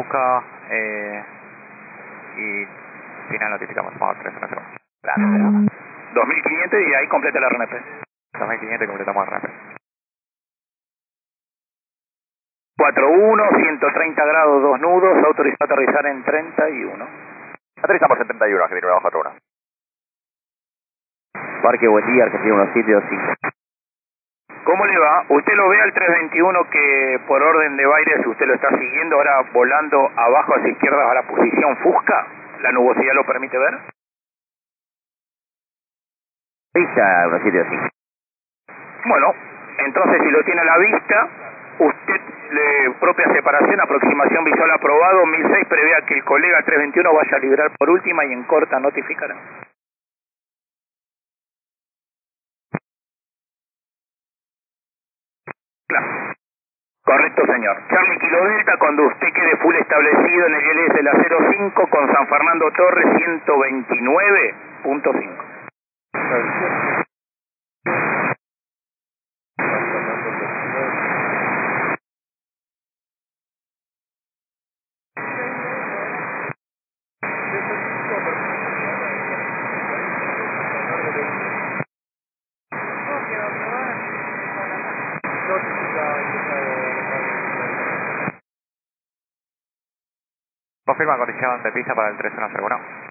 Fusca y final notificamos por 310. Gracias. 2500 y ahí completa la RNP. 2500 y completamos el RNP. 41, 130 grados, 2 nudos, autorizado a aterrizar en 31. Aterrizamos en 31, Argentina 141. Parque buen día, Argentina 1725. ¿Cómo le va? Usted lo ve al 321 que por orden de Baires usted lo está siguiendo, ahora volando abajo hacia izquierda a la posición Fusca. ¿La nubosidad lo permite ver? Vista 1725. Bueno, entonces si lo tiene a la vista, usted, propia separación, aproximación visual aprobado, 1006, prevea que el colega 321 vaya a liberar por última y en corta notificará. Claro. Correcto, señor. Charlie Kilo Delta, cuando usted quede full establecido en el ILS de la 05 con San Fernando Torres 129.5. Confirma condición de pista para el 3101.